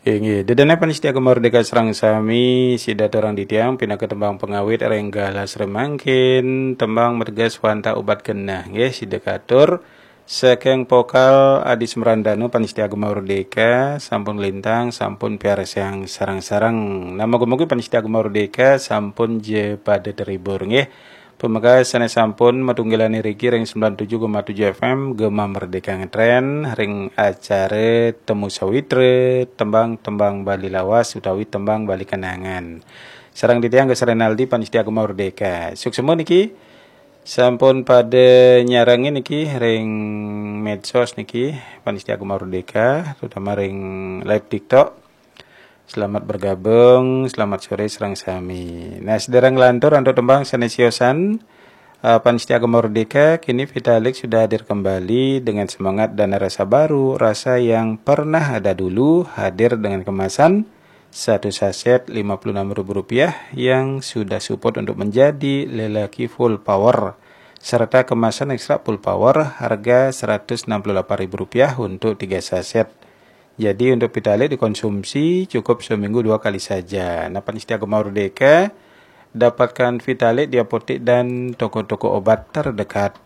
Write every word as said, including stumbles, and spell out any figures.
Ingi, dedana panitia Merdeka Serang Sami, sida orang di tiang, pindah ke tembang pengawit, renggala seremangkin, tembang mergas wanta obat kena, ya, sida katur, sekeng pokal adis merandano panitia Merdeka, sampun lintang, sampun piares yang sarang-sarang, nama gemugi panitia Merdeka, sampun je pada teribur, ya. Pemakai sana sampun matunggilan riki ring sembilan puluh tujuh koma tujuh F M Gema Merdeka Ngetren ring acara temu sawitre tembang-tembang Bali lawas utawi tembang Bali kenangan. Sarang ditiang ke Serenaldi panitia Gema Merdeka. Suksemo niki sampun pada nyarangin niki ring medsos niki panitia Gema Merdeka terutama ring live TikTok. Selamat bergabung, selamat sore serang sami. Nah, sederang lantur untuk tembang senesiosan uh, Panitia Merdeka, kini Vitalik sudah hadir kembali dengan semangat dan rasa baru, rasa yang pernah ada dulu, hadir dengan kemasan satu saset lima puluh enam ribu rupiah yang sudah support untuk menjadi lelaki full power, serta kemasan ekstra full power harga seratus enam puluh delapan ribu rupiah untuk tiga saset. Jadi untuk Vitalik dikonsumsi cukup seminggu dua kali saja. Nah, Panitia Merdeka dapatkan Vitalik di apotek dan toko-toko obat terdekat.